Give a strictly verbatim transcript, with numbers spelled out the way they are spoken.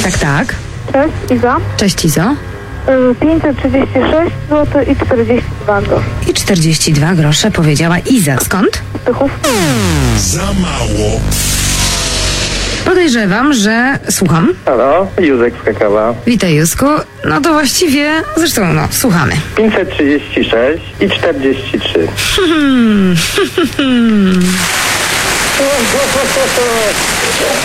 Tak, tak. Cześć, Iza. Cześć, Izo. Y, pięćset trzydzieści sześć złotych i czterdzieści dwa grosze. I czterdzieści dwa grosze powiedziała Iza. Skąd? Tychów. Za mało. Podejrzewam, że... Słucham. Halo, Józek z Kakawa. Witaj, Józku. No to właściwie... Zresztą, no, słuchamy. pięćset trzydzieści sześć i czterdzieści trzy. Hmm.